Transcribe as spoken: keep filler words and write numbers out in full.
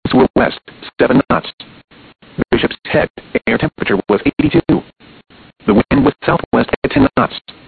were west, seven knots. Bishop's Head, air temperature was eighty-two. The wind was southwest at ten knots.